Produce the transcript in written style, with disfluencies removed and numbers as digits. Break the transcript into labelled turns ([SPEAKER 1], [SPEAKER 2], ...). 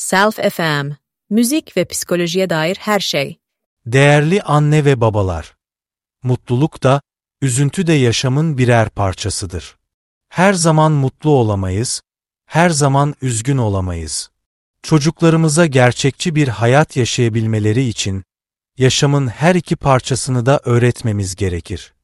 [SPEAKER 1] Self FM, müzik ve psikolojiye dair her şey.
[SPEAKER 2] Değerli anne ve babalar, mutluluk da, üzüntü de yaşamın birer parçasıdır. Her zaman mutlu olamayız, her zaman üzgün olamayız. Çocuklarımıza gerçekçi bir hayat yaşayabilmeleri için, yaşamın her iki parçasını da öğretmemiz gerekir.